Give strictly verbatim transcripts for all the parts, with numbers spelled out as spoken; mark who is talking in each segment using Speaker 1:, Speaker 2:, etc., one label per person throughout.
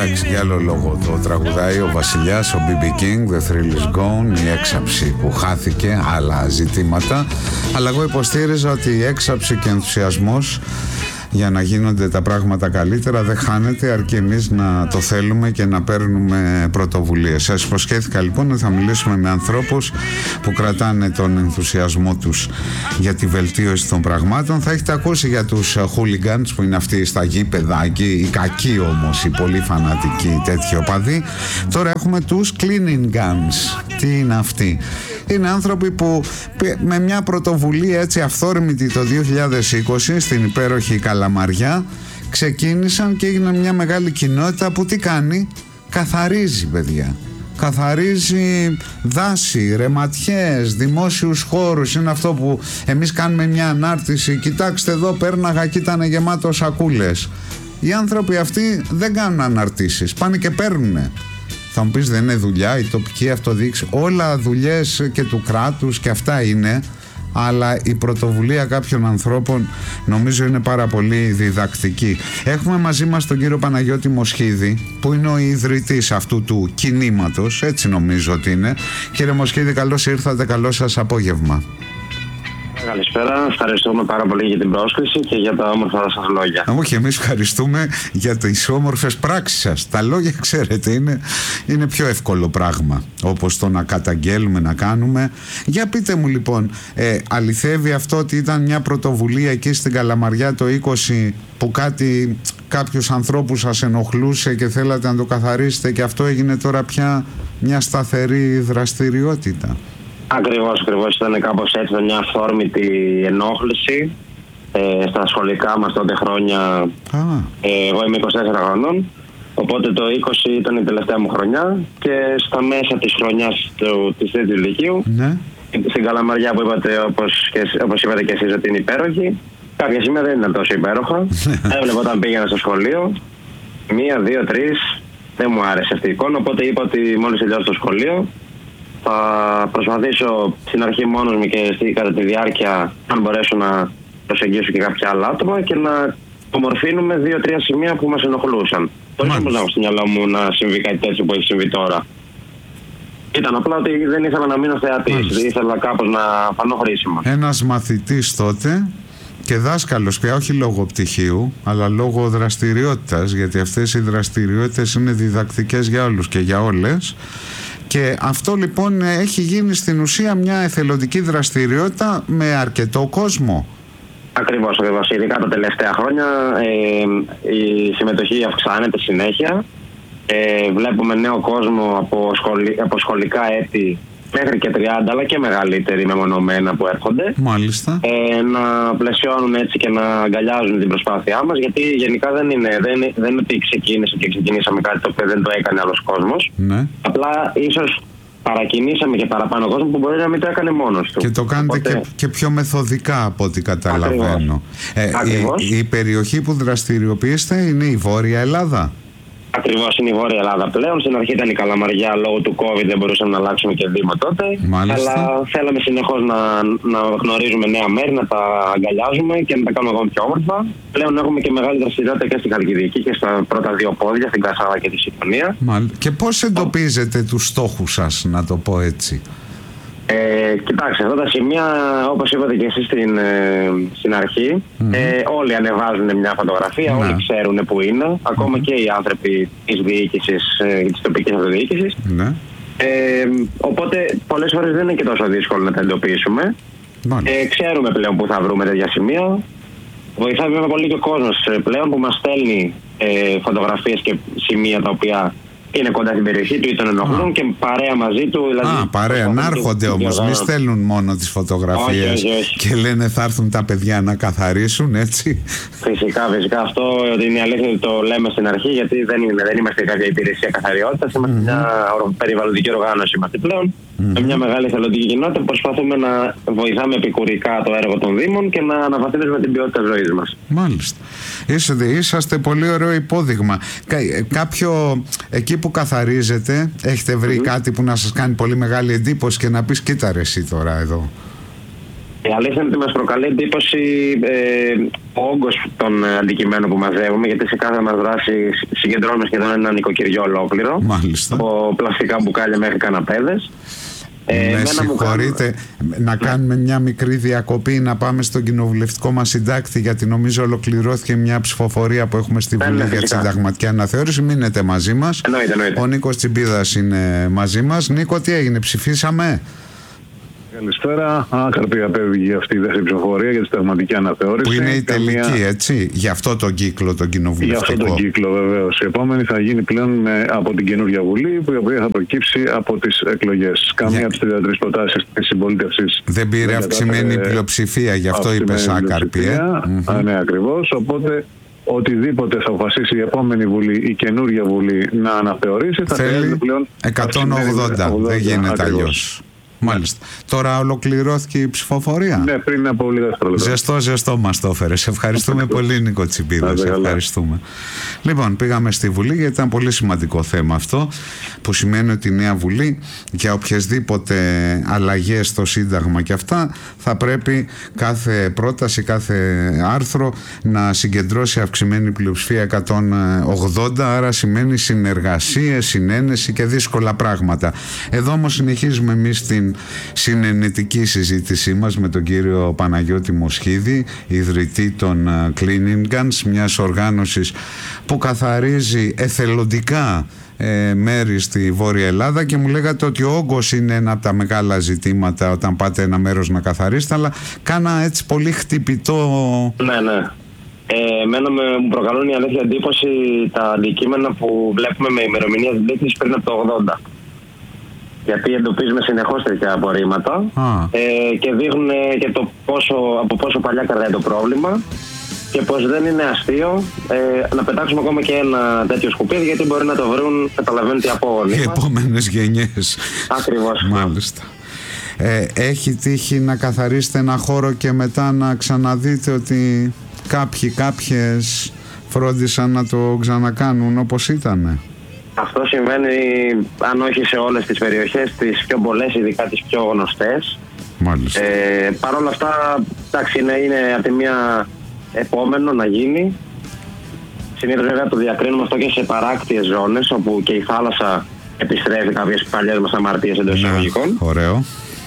Speaker 1: Εντάξει, για άλλο λόγο το τραγουδάει ο Βασιλιάς, ο μπι μπι King, The Thrill Is Gone, η έξαψη που χάθηκε, άλλα ζητήματα. Αλλά εγώ υποστήριζα ότι η έξαψη και ενθουσιασμός για να γίνονται τα πράγματα καλύτερα δεν χάνεται, αρκεί εμείς να το θέλουμε και να παίρνουμε πρωτοβουλίες. Σας υποσχέθηκα λοιπόν ότι θα μιλήσουμε με ανθρώπους που κρατάνε τον ενθουσιασμό τους για τη βελτίωση των πραγμάτων. Θα έχετε ακούσει για τους hooligans που είναι αυτοί στα γήπεδα εκεί, οι κακοί όμως, οι πολύ φανατικοί τέτοιοι οπαδοί. Τώρα έχουμε τους cleaning guns. Τι είναι αυτοί? Είναι άνθρωποι που με μια πρωτοβουλία έτσι αυθόρμητη το δύο χιλιάδες είκοσι στην υπέροχη Καλαμαριά ξεκίνησαν και έγιναν μια μεγάλη κοινότητα που τι κάνει? Καθαρίζει, παιδιά. Καθαρίζει δάση, ρεματιές, δημόσιους χώρους. Είναι αυτό που εμείς κάνουμε μια ανάρτηση. Κοιτάξτε εδώ, πέρναγα και ήταν γεμάτο σακούλες. Οι άνθρωποι αυτοί δεν κάνουν αναρτήσεις, πάνε και παίρνουνε. Θα μου πεις, δεν είναι δουλειά η τοπική αυτοδιοίκηση? Όλα δουλειές και του κράτους και αυτά είναι, αλλά η πρωτοβουλία κάποιων ανθρώπων νομίζω είναι πάρα πολύ διδακτική. Έχουμε μαζί μας τον κύριο Παναγιώτη Μοσχίδη, που είναι ο ιδρυτής αυτού του κινήματος, έτσι νομίζω ότι είναι. Κύριε Μοσχίδη, καλώς ήρθατε, καλό σας απόγευμα.
Speaker 2: Καλησπέρα, ευχαριστούμε πάρα πολύ για την πρόσκληση και για τα όμορφα σας λόγια.
Speaker 1: Όχι, εμείς ευχαριστούμε για τις όμορφες πράξεις σας. Τα λόγια, ξέρετε, είναι, είναι πιο εύκολο πράγμα, όπως το να καταγγέλουμε, να κάνουμε. Για πείτε μου λοιπόν, ε, αληθεύει αυτό ότι ήταν μια πρωτοβουλία εκεί στην Καλαμαριά το είκοσι που κάτι, κάποιους ανθρώπους σας ενοχλούσε και θέλατε να το καθαρίσετε και αυτό έγινε τώρα πια μια σταθερή δραστηριότητα?
Speaker 2: Ακριβώς, ακριβώς. Ήταν κάπως έτσι, μια αυθόρμητη ενόχληση ε, στα σχολικά μας τότε χρόνια. Ah. Ε, εγώ είμαι είκοσι τέσσερα χρονών, οπότε το είκοσι ήταν η τελευταία μου χρονιά και στα μέσα της χρονιάς του, της τρίτης λυκείου, ναι. Στην Καλαμαριά που είπατε, όπως, και, όπως είπατε και εσείς ότι είναι υπέροχη, κάποια σημεία δεν ήταν τόσο υπέροχα. Έβλεπα όταν πήγαινα στο σχολείο, μία, δύο, τρεις, δεν μου άρεσε αυτή η εικόνα, οπότε είπα ότι μόλις τελειώσω το σχολείο θα προσπαθήσω στην αρχή μόνος μου και στη, κατά τη διάρκεια, αν μπορέσω να προσεγγίσω και κάποια άλλα άτομα και να ομορφύνουμε δύο-τρία σημεία που μας ενοχλούσαν. Δεν ήθελα να έχω στο μυαλό μου να συμβεί κάτι τέτοιο που έχει συμβεί τώρα. Ήταν απλά ότι δεν ήθελα να μείνω θεατής, δεν ήθελα κάπως να φανώ χρήσιμα.
Speaker 1: Ένας μαθητής τότε και δάσκαλος πια, όχι λόγω πτυχίου, αλλά λόγω δραστηριότητας, γιατί αυτές οι δραστηριότητες είναι διδακτικές για όλους και για όλες. Και αυτό λοιπόν έχει γίνει στην ουσία μια εθελοντική δραστηριότητα με αρκετό κόσμο.
Speaker 2: Ακριβώς, ακριβώς. Ειδικά τα τελευταία χρόνια ε, η συμμετοχή αυξάνεται συνέχεια. Ε, βλέπουμε νέο κόσμο από, σχολη, από σχολικά έτη μέχρι και τριάντα, αλλά και μεγαλύτεροι μεμονωμένα που έρχονται.
Speaker 1: Μάλιστα.
Speaker 2: Ε, να πλαισιώνουν έτσι και να αγκαλιάζουν την προσπάθειά μας, γιατί γενικά δεν είναι, δεν, δεν είναι ότι ξεκίνησε και ξεκινήσαμε κάτι το οποίο δεν το έκανε άλλος κόσμος. Ναι. Απλά ίσως παρακινήσαμε και παραπάνω κόσμο που μπορεί να μην το έκανε μόνος του.
Speaker 1: Και το κάνετε Οπότε... και, και πιο μεθοδικά από ό,τι καταλαβαίνω. Ε, η, η περιοχή που δραστηριοποιείστε είναι η Βόρεια Ελλάδα.
Speaker 2: Ακριβώς, είναι η Βόρεια Ελλάδα πλέον. Στην αρχή ήταν η Καλαμαριά, λόγω του COVID δεν μπορούσαμε να αλλάξουμε και δήμο τότε. Μάλιστα. Αλλά θέλαμε συνεχώς να, να γνωρίζουμε νέα μέρη, να τα αγκαλιάζουμε και να τα κάνουμε ακόμα πιο όμορφα. Πλέον έχουμε και μεγάλη δραστηριότητα και στην Χαλκιδική και στα πρώτα δύο πόδια, στην Κασάδα και τη Συμφωνία.
Speaker 1: Και πώς εντοπίζετε τους στόχους σας, να το πω έτσι?
Speaker 2: Ε, κοιτάξτε, αυτά τα σημεία, όπως είπατε και εσείς στην, ε, στην αρχή, mm-hmm. ε, όλοι ανεβάζουν μια φωτογραφία, mm-hmm. όλοι ξέρουν που είναι, mm-hmm. ακόμα και οι άνθρωποι της διοίκησης, ε, της τοπικής αυτοδιοίκησης. Mm-hmm. Ε, οπότε πολλές φορές δεν είναι και τόσο δύσκολο να τα εντοπίσουμε. Mm-hmm. Ε, ξέρουμε πλέον που θα βρούμε τέτοια σημεία. Βοηθάει βέβαια πολύ και ο κόσμος πλέον που μας στέλνει ε, φωτογραφίες και σημεία τα οποία είναι κοντά στην περιοχή του ή τον ενοχλούν ah. και παρέα μαζί του. Δηλαδή,
Speaker 1: Α, παρέα, να έρχονται όμως, μην στέλνουν μόνο τις φωτογραφίες όχι, όχι, όχι. και λένε θα έρθουν τα παιδιά να καθαρίσουν, έτσι.
Speaker 2: Φυσικά, φυσικά. Αυτό είναι η αλήθεια ότι το λέμε στην αρχή, γιατί δεν, είναι, δεν είμαστε κάποια υπηρεσία καθαριότητας, είμαστε mm-hmm. μια περιβαλλοντική οργάνωση είμαστε πλέον. Mm-hmm. Με μια μεγάλη εθελοντική κοινότητα που προσπαθούμε να βοηθάμε επικουρικά το έργο των Δήμων και να αναβαθμίσουμε την ποιότητα ζωής μας.
Speaker 1: Μάλιστα. Είσαστε, είσαστε πολύ ωραίο υπόδειγμα. Κα, κάποιο εκεί που καθαρίζετε, έχετε βρει mm-hmm. κάτι που να σας κάνει πολύ μεγάλη εντύπωση και να πεις κοίτα ρε εσύ τώρα εδώ?
Speaker 2: Η αλήθεια είναι ότι μας προκαλεί εντύπωση ε, ο όγκος των αντικειμένων που μαζεύουμε, γιατί σε κάθε μας δράση συγκεντρώνουμε σχεδόν ένα νοικοκυριό ολόκληρο.
Speaker 1: Μάλιστα.
Speaker 2: Από πλαστικά μπουκάλια μέχρι καναπέδες.
Speaker 1: Ε, με συγχωρείτε, κάνουμε... να κάνουμε μια μικρή διακοπή, να πάμε στον κοινοβουλευτικό μας συντάκτη, γιατί νομίζω ολοκληρώθηκε μια ψηφοφορία που έχουμε στη Βουλή για τη συνταγματική αναθεώρηση. Μείνετε μαζί μας.
Speaker 2: Εννοείται, εννοείται.
Speaker 1: Ο Νίκος Τσιμπίδας είναι μαζί μας. Νίκο, τι έγινε, ψηφίσαμε?
Speaker 3: Καλησπέρα. Άκαρπη απέβηκε αυτή η δεύτερη ψηφοφορία για τη συνταγματική αναθεώρηση.
Speaker 1: Που είναι η τελική, Καμία... έτσι, για αυτό τον κύκλο, τον κοινοβουλευτικό.
Speaker 3: Για αυτό τον κύκλο, βεβαίως. Η επόμενη θα γίνει πλέον από την καινούργια Βουλή, που η οποία θα προκύψει από τις εκλογές. Καμία για... από τις τριάντα τρεις προτάσεις της συμπολίτευσης
Speaker 1: δεν πήρε αυξημένη κατάφερε... πλειοψηφία, γι' αυτό είπες άκαρπη. Ε?
Speaker 3: Mm-hmm. Ναι, ακριβώς. Οπότε οτιδήποτε θα αποφασίσει η επόμενη Βουλή, η καινούργια Βουλή να αναθεωρήσει, θα θέλει πλέον
Speaker 1: εκατόν ογδόντα. Δεν γίνεται αλλιώς. Μάλιστα. Τώρα ολοκληρώθηκε η ψηφοφορία.
Speaker 3: Ναι, πριν από λίγα χρόνια.
Speaker 1: Ζεστό, ζεστό μας το έφερες. Ευχαριστούμε πολύ, Νίκο Τσιμπίδα. Σε ευχαριστούμε. Λοιπόν, πήγαμε στη Βουλή, γιατί ήταν πολύ σημαντικό θέμα αυτό, που σημαίνει ότι η νέα Βουλή για οποιασδήποτε αλλαγές στο Σύνταγμα και αυτά θα πρέπει κάθε πρόταση, κάθε άρθρο να συγκεντρώσει αυξημένη πλειοψηφία εκατόν ογδόντα, άρα σημαίνει συνεργασίες, συνένεση και δύσκολα πράγματα. Εδώ όμως συνεχίζουμε εμείς την συνενετική συζήτησή μας με τον κύριο Παναγιώτη Μοσχίδη, ιδρυτή των Cleaning Guns, μιας οργάνωσης που καθαρίζει εθελοντικά ε, μέρη στη Βόρεια Ελλάδα, και μου λέγατε ότι ο όγκος είναι ένα από τα μεγάλα ζητήματα όταν πάτε ένα μέρος να καθαρίσετε, αλλά κάνα έτσι πολύ χτυπητό.
Speaker 2: Ναι, ναι. Ε, εμένα με, μου προκαλούν η αλήθεια εντύπωση τα αντικείμενα που βλέπουμε με ημερομηνία λήξης πριν από το ογδόντα. Γιατί εντοπίζουμε συνεχώς τέτοια απορρίμματα ε, και δείχνουν και το πόσο, από πόσο παλιά κρατάει το πρόβλημα, και πως δεν είναι αστείο ε, να πετάξουμε ακόμα και ένα τέτοιο σκουπίδι, γιατί μπορεί να το βρουν, καταλαβαίνετε, οι απόγονοι.
Speaker 1: Οι επόμενες γενιές.
Speaker 2: Ακριβώς.
Speaker 1: Μάλιστα. Ε, έχει τύχει να καθαρίσετε ένα χώρο και μετά να ξαναδείτε ότι κάποιοι, κάποιες φρόντισαν να το ξανακάνουν όπως ήτανε?
Speaker 2: Αυτό συμβαίνει, αν όχι σε όλες τις περιοχές, τις πιο πολλές, ειδικά τις πιο γνωστές.
Speaker 1: Μάλιστα.
Speaker 2: Ε, Παρ' όλα αυτά, εντάξει, είναι, είναι από τη μία επόμενο να γίνει. Συνήθως βέβαια το διακρίνουμε αυτό και σε παράκτιες ζώνες, όπου και η θάλασσα επιστρέφει κάποιες παλιές μας αμαρτίες εντός εισαγωγικών.
Speaker 1: Ωραίο.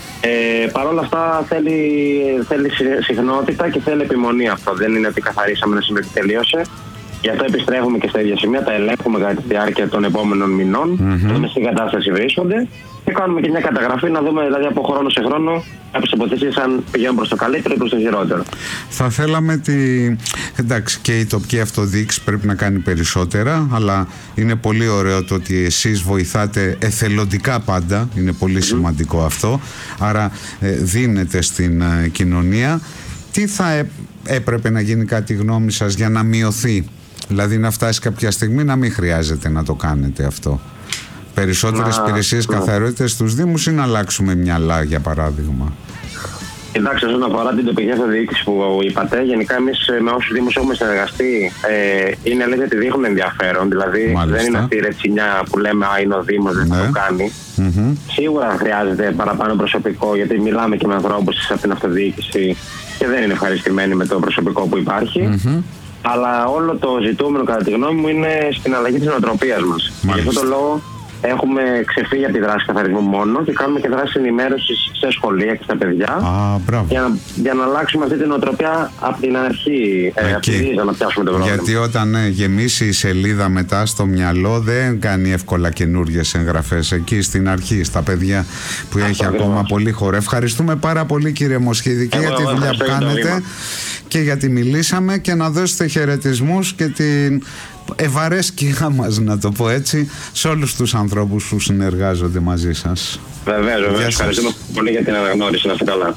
Speaker 2: Ε, Παρ' όλα αυτά θέλει, θέλει συχνότητα και θέλει επιμονή αυτό. Δεν είναι ότι καθαρίσαμε ένα σημείο και τελείωσε. Γι' αυτό επιστρέφουμε και στα ίδια σημεία, τα ελέγχουμε κατά τη διάρκεια των επόμενων μηνών, mm-hmm. δούμε στην κατάσταση βρίσκονται και κάνουμε και μια καταγραφή να δούμε, δηλαδή, από χρόνο σε χρόνο κάποιες υποθέσεις αν πηγαίνουν προς το καλύτερο ή προς το χειρότερο.
Speaker 1: Θα θέλαμε τη... Εντάξει, και η τοπική αυτοδιοίκηση πρέπει να κάνει περισσότερα, αλλά είναι πολύ ωραίο το ότι εσείς βοηθάτε εθελοντικά πάντα, είναι πολύ mm-hmm. σημαντικό αυτό, άρα ε, δίνετε στην ε, κοινωνία. Τι θα ε, έπρεπε να γίνει, κατά τη γνώμη σας, για να μειωθεί? Δηλαδή να φτάσει κάποια στιγμή να μην χρειάζεται να το κάνετε αυτό? Περισσότερες υπηρεσίες ναι. καθαρότητας στους Δήμους, ή να αλλάξουμε μυαλά, για παράδειγμα?
Speaker 2: Κοιτάξτε, όσον αφορά την τοπική αυτοδιοίκηση που είπατε, γενικά εμείς με όσους Δήμους έχουμε συνεργαστεί, ε, είναι αλήθεια ότι δείχνουν ενδιαφέρον. Δηλαδή Μάλιστα. δεν είναι αυτή η ρετσινιά που λέμε «Α, είναι ο Δήμος, δεν ναι. θα το κάνει». Mm-hmm. Σίγουρα χρειάζεται παραπάνω προσωπικό, γιατί μιλάμε και με ανθρώπους από την αυτοδιοίκηση και δεν είναι ευχαριστημένοι με το προσωπικό που υπάρχει. Mm-hmm. Αλλά όλο το ζητούμενο, κατά τη γνώμη μου, είναι στην αλλαγή της νοοτροπίας μας. Γι' αυτό το λόγο έχουμε ξεφύγει από τη δράση καθαρισμού μόνο και κάνουμε και δράση ενημέρωσης σε σχολεία και στα παιδιά.
Speaker 1: Α,
Speaker 2: για, να, για να αλλάξουμε αυτή την νοοτροπία από την αρχή, ε, από τη ρίζα, να πιάσουμε το πρόβλημα.
Speaker 1: Γιατί όταν ε, γεμίσει η σελίδα μετά στο μυαλό, δεν κάνει εύκολα καινούργιες εγγραφές. Εκεί στην αρχή, στα παιδιά που Αυτό έχει ακριβώς. ακόμα πολύ χώρο. Ευχαριστούμε πάρα πολύ, κύριε Μοσχίδη, και για τη δουλειά που κάνετε και γιατί μιλήσαμε, και να δώσετε χαιρετισμούς και την ευαρέσκεια μας, να το πω έτσι, σε όλους τους ανθρώπους που συνεργάζονται μαζί σας.
Speaker 2: Βεβαίως, βεβαίως. Ευχαριστούμε πολύ για την αναγνώριση. Να είστε καλά.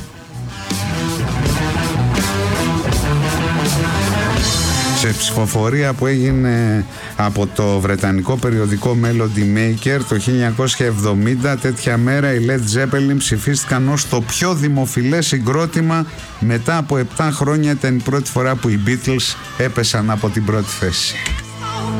Speaker 1: Σε ψηφοφορία που έγινε από το βρετανικό περιοδικό Melody Maker το χίλια εννιακόσια εβδομήντα, τέτοια μέρα οι Led Zeppelin ψηφίστηκαν ως το πιο δημοφιλές συγκρότημα. Μετά από επτά χρόνια ήταν η πρώτη φορά που οι Beatles έπεσαν από την πρώτη θέση.